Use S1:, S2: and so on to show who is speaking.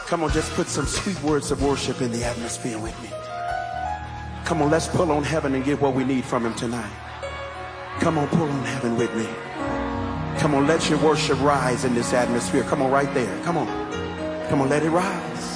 S1: Come on, just put some sweet words of worship in the atmosphere with me. Come on, let's pull on heaven and get what we need from him tonight. Come on, pull on heaven with me. Come on, let your worship rise in this atmosphere. Come on, right there. Come on. Come on, let it rise.